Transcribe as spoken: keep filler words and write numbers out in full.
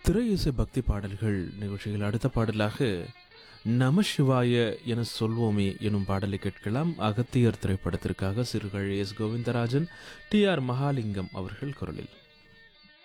திரை இசை பக்தி பாடல்கள் நிகழ்ச்சிகள் அடுத்த பாடலாக நம சிவாய என சொல்வோமே எனும் பாடலை கேட்கலாம். அகத்தியர் திரைப்படத்திற்காக சிறுகள் S Govindarajan, D R Mahalingam அவர்கள் குரலில்.